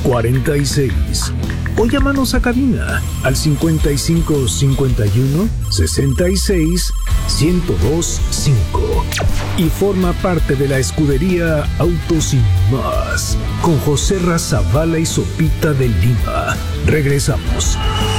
46. O llámanos a cabina al 55 51 66 1025 y forma parte de la escudería Autos Sin Más con José Razabala y Sopita de Lima. Regresamos.